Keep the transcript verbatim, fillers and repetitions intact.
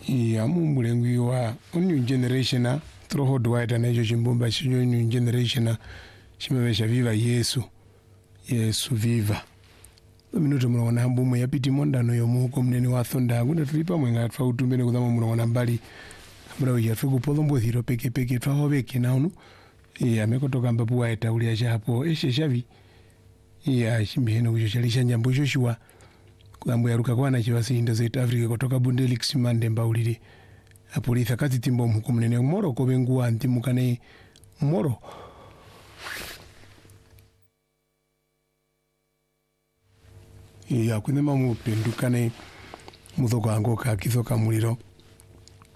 ya mumulengwi wa new generation troho dwight na hicho chimbumba chinyo new generation chimewesha viva Yesu Yesu viva minuto mwana mbumu yapiti mondano yo muko mnene wa thonda ngune tulipa mwenga twa utumbene kuzama mwana mbali mura ya tugu polombo thiro peke peke twa hobeki na unu ya mekotoka mbapu wa eta uli acha hapo eshe shavi ya chimbiheno kucho chalisha njambo Joshua kuambo yaruka kwana chiwasi inda South Africa kutoka Bundelix mande mbauliri apolitha kati timbo mko mnene moro ko bengu anti mukane moro ya kunema mupendukane muthoko ango ka kithoka muliro